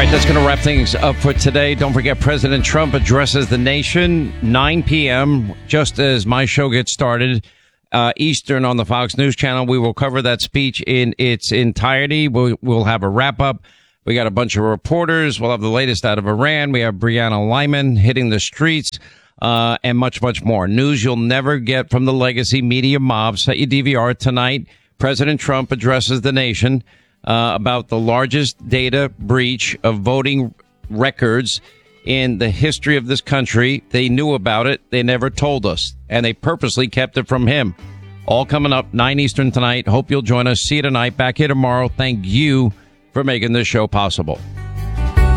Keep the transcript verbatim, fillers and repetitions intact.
right, that's going to wrap things up for today. Don't forget, President Trump addresses the nation, nine p.m., just as my show gets started, uh, Eastern on the Fox News Channel. We will cover that speech in its entirety. We'll, we'll have a wrap-up. We got a bunch of reporters. We'll have the latest out of Iran. We have Brianna Lyman hitting the streets, uh, and much, much more. News you'll never get from the legacy media mob. Set your D V R tonight. President Trump addresses the nation uh, about the largest data breach of voting records in the history of this country. They knew about it. They never told us, and they purposely kept it from him. All coming up, nine Eastern tonight. Hope you'll join us. See you tonight. Back here tomorrow. Thank you for making this show possible.